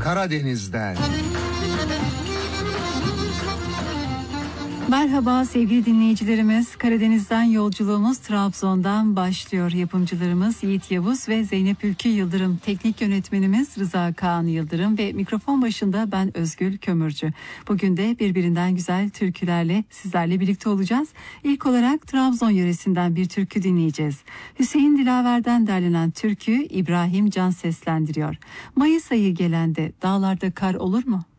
Karadeniz'den. Merhaba sevgili dinleyicilerimiz. Karadeniz'den yolculuğumuz Trabzon'dan başlıyor. Yapımcılarımız Yiğit Yavuz ve Zeynep Ülkü Yıldırım. Teknik yönetmenimiz Rıza Kaan Yıldırım ve mikrofon başında ben Özgül Kömürcü. Bugün de birbirinden güzel türkülerle sizlerle birlikte olacağız. İlk olarak Trabzon yöresinden bir türkü dinleyeceğiz. Hüseyin Dilaver'den derlenen türkü İbrahim Can seslendiriyor. Mayıs ayı gelende dağlarda kar olur mu?